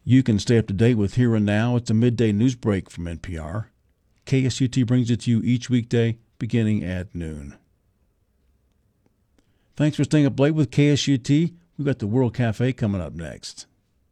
You can stay up to date with Here and Now. It's a midday news break from NPR. KSUT brings it to you each weekday beginning at noon. Thanks for staying up late with KSUT. We've got the World Cafe coming up next.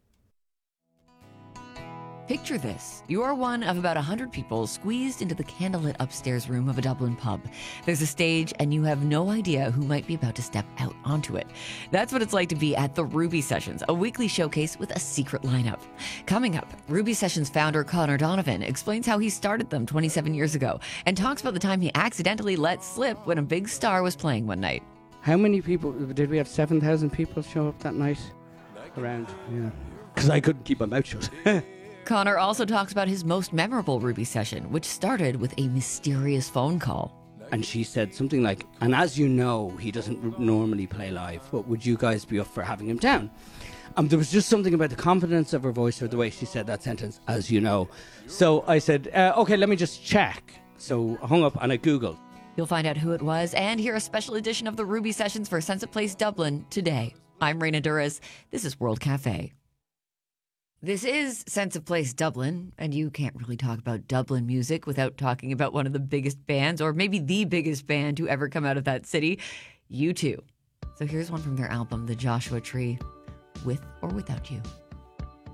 Picture this. You are one of about 100 people squeezed into the candlelit upstairs room of a Dublin pub. There's a stage, and you have no idea who might be about to step out onto it. That's what it's like to be at the Ruby Sessions, a weekly showcase with a secret lineup. Coming up, Ruby Sessions founder Conor Donovan explains how he started them 27 years ago and talks about the time he accidentally let slip when a big star was playing one night. How many people, did we have 7,000 people show up that night? Around, yeah. Because I couldn't keep my mouth shut. Conor also talks about his most memorable Ruby session, which started with a mysterious phone call. And she said something like, and as you know, he doesn't normally play live, but would you guys be up for having him down? There was just something about the confidence of her voice or the way she said that sentence, as you know. So I said, okay, let me just check. So I hung up and I Googled. You'll find out who it was and hear a special edition of the Ruby Sessions for Sense of Place Dublin today. I'm Raina Duras. This is World Cafe. This is Sense of Place Dublin, and you can't really talk about Dublin music without talking about one of the biggest bands, or maybe the biggest band to ever come out of that city, U2. So here's one from their album, The Joshua Tree, With or Without You.